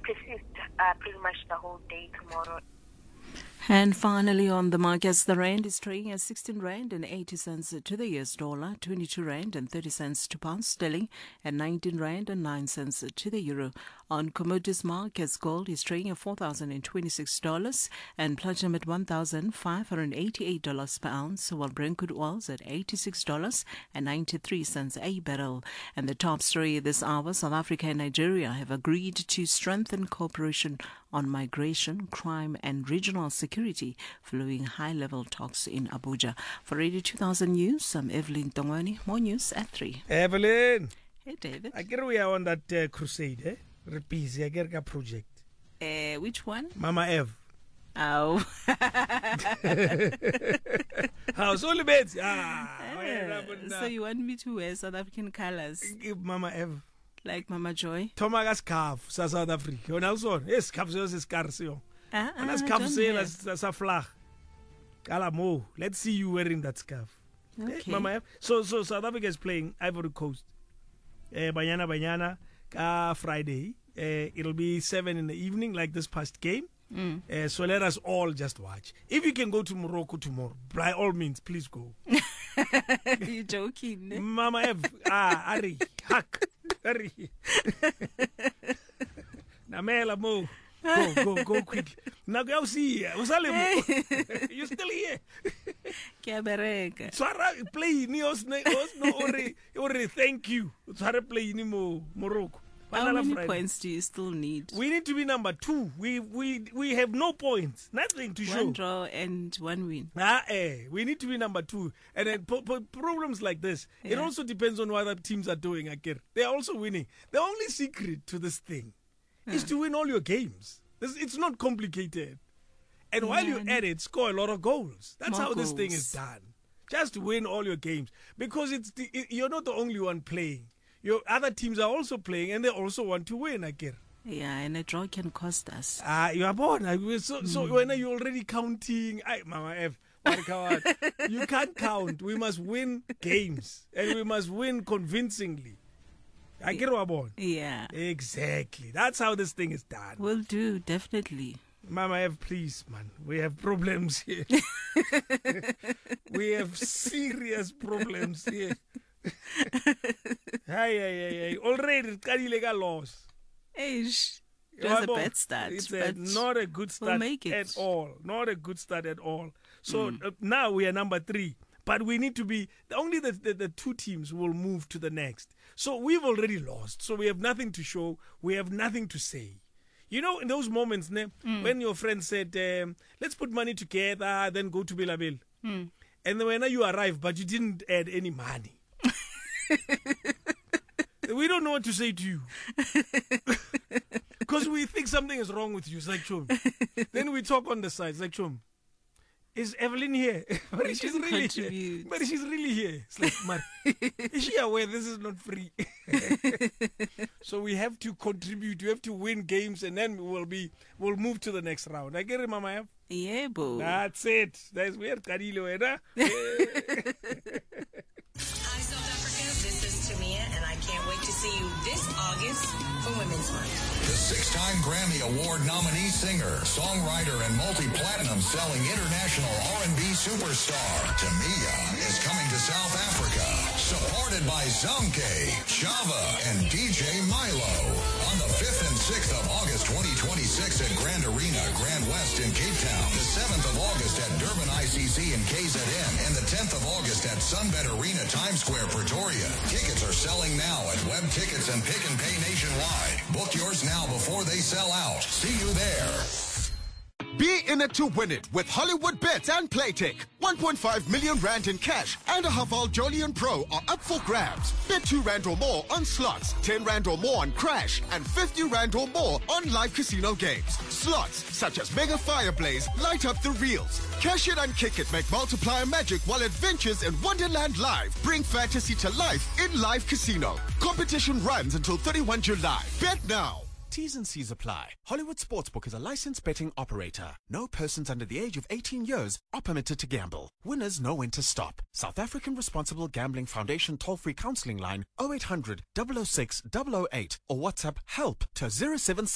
persist pretty much the whole day tomorrow. And finally on the markets, the rand is trading at 16 rand and 80 cents to the US dollar, 22 rand and 30 cents to pound sterling, and 19 rand and 9 cents to the euro. On commodities markets, gold is trading at $4,026 and platinum at $1,588 per ounce, while Brent crude oil is at $86.93 a barrel. And the top story this hour, South Africa and Nigeria have agreed to strengthen cooperation on migration, crime and regional security following high-level talks in Abuja. For Radio 2000 News, I'm Evelyn Tongwani. More news at 3. Evelyn! Hey, David. I get we are on that crusade, eh? Busy, I get a project. Which one? Mama Eve. Oh. House only beds. So you want me to wear South African colors? Give Mama Eve. Like Mama Joy? Tomaga scarf, South Africa. You know, so yes, scarf is scarf. And as scarf as a flag. Alamo, let's see you wearing that scarf. Okay. Mama Eve. So South Africa is playing Ivory Coast. Banyana. Friday. It'll be 7 in the evening, like this past game. So let us all just watch. If you can go to Morocco tomorrow, by all means, please go. You're joking. Mama Eve, Ari, hack, Ari. Namela Mo. Go quick. Now go see. You're still here. Swara play Nios no thank you. Swara play ni Morocco. How many points do you still need? We need to be number 2. We have no points, nothing to show. One draw and one win. We need to be number 2. And then problems like this, it also depends on what other teams are doing. They are also winning. The only secret to this thing is to win all your games. It's not complicated. And while you're at it, score a lot of goals. That's how this thing is done. Just win all your games. Because you're not the only one playing. Your other teams are also playing, and they also want to win, Yeah, and a draw can cost us. You are born. So when are you already counting? Mama F, you can't count. We must win games, and we must win convincingly. Yeah. Exactly. That's how this thing is done. Will do, definitely. Mama F, please, man. We have problems here. We have serious problems here. Hey. Already, illegal laws. Just a bad start. It's not a good start at all. Not a good start at all. So now we are number 3. But we need to be, only the 2 teams will move to the next. So we've already lost. So we have nothing to show. We have nothing to say. You know, in those moments, when your friend said, let's put money together, then go to Bilabel. And then when you arrive, but you didn't add any money. We don't know what to say to you. Because we think something is wrong with you. It's like, Chum. Then we talk on the side. It's like, Chum, is Evelyn here? But she's really here. But she's really here. It's like, Mar, is she aware this is not free? So we have to contribute. We have to win games, and then we'll move to the next round. I get it, Mama? Yeah, boo. That's it. That's where Kadilo, Hi, South Africa. This is Tamia, and I can't wait to see you this August for Women's Month. The 6-time Grammy Award nominee singer, songwriter, and multi-platinum selling international R&B superstar Tamia is coming to South Africa, supported by Zamke, Chava, and DJ Milo on the 5th and 6th of August 2026 at Grand Arena, Grand West in Cape Town, the 7th of August at Durban ICC in KZN, and the 10th of August at Sunbet Arena, Times Square, Pretoria. Tickets are selling now at Web Tickets and Pick and Pay nationwide. Book yours now before they sell out. See you there. Be in it to win it with Hollywood Bets and Playtech. 1.5 million rand in cash and a Haval Jolion Pro are up for grabs. Bet 2 rand or more on slots, 10 rand or more on Crash, and 50 rand or more on live casino games. Slots such as Mega Fireblaze light up the reels. Cash it and kick it make multiplier magic while adventures in Wonderland Live bring fantasy to life in live casino. Competition runs until 31 July. Bet now. T's and C's apply. Hollywood Sportsbook is a licensed betting operator. No persons under the age of 18 years are permitted to gamble. Winners know when to stop. South African Responsible Gambling Foundation toll-free counseling line 0800 006 008 or WhatsApp help to 076